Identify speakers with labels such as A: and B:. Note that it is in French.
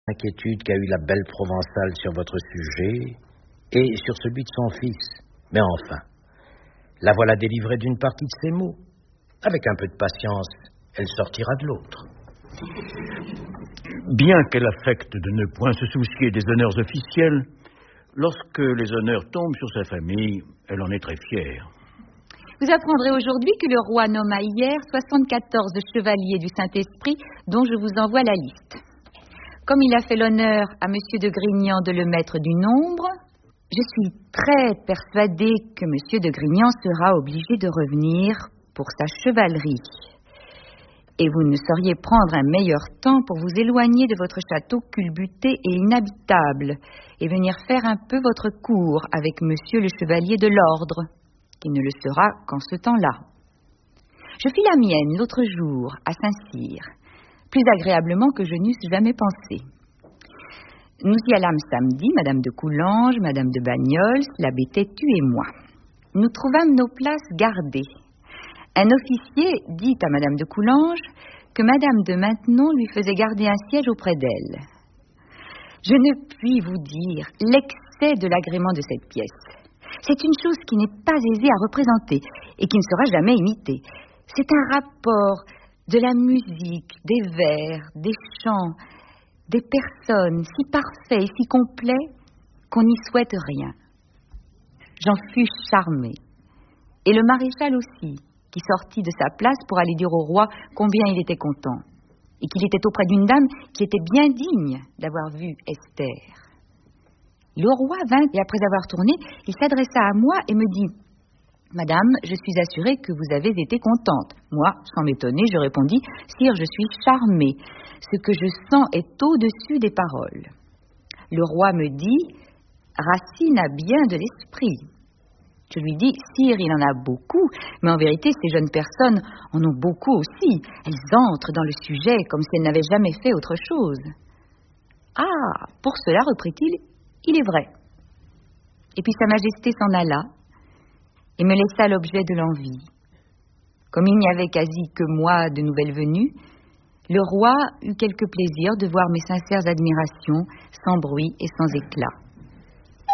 A: L'inquiétude qu'a eue la belle Provençale sur votre sujet et sur celui de son fils. Mais enfin, la voilà délivrée d'une partie de ses maux. Avec un peu de patience, elle sortira de l'autre.
B: Bien qu'elle affecte de ne point se soucier des honneurs officiels, lorsque les honneurs tombent sur sa famille, elle en est très fière.
C: Vous apprendrez aujourd'hui que le roi nomma hier 74 chevaliers du Saint-Esprit, dont je vous envoie la liste. Comme il a fait l'honneur à monsieur de Grignan de le mettre du nombre, je suis très persuadée que monsieur de Grignan sera obligé de revenir pour sa chevalerie. Et vous ne sauriez prendre un meilleur temps pour vous éloigner de votre château culbuté et inhabitable, et venir faire un peu votre cour avec monsieur le chevalier de l'ordre, qui ne le sera qu'en ce temps-là. Je fis la mienne l'autre jour à Saint-Cyr, plus agréablement que je n'eusse jamais pensé. Nous y allâmes samedi, madame de Coulanges, madame de Bagnols, l'abbé Têtu et moi. Nous trouvâmes nos places gardées. Un officier dit à madame de Coulanges que madame de Maintenon lui faisait garder un siège auprès d'elle. Je ne puis vous dire l'excès de l'agrément de cette pièce. C'est une chose qui n'est pas aisée à représenter et qui ne sera jamais imitée. C'est un rapport de la musique, des vers, des chants, des personnes si parfaits et si complets qu'on n'y souhaite rien. J'en fus charmée. Et le maréchal aussi, qui sortit de sa place pour aller dire au roi combien il était content, et qu'il était auprès d'une dame qui était bien digne d'avoir vu Esther. Le roi vint, et après avoir tourné, il s'adressa à moi et me dit « Madame, je suis assurée que vous avez été contente. » Moi, sans m'étonner, je répondis « Sire, je suis charmée. Ce que je sens est au-dessus des paroles. » Le roi me dit « Racine a bien de l'esprit. » Je lui dis « Sire, il en a beaucoup, mais en vérité, ces jeunes personnes en ont beaucoup aussi. Elles entrent dans le sujet comme si elles n'avaient jamais fait autre chose. »« Ah, pour cela, reprit-il, il est vrai. » Et puis Sa Majesté s'en alla et me laissa l'objet de l'envie. Comme il n'y avait quasi que moi de nouvelles venues, le roi eut quelque plaisir de voir mes sincères admirations sans bruit et sans éclat.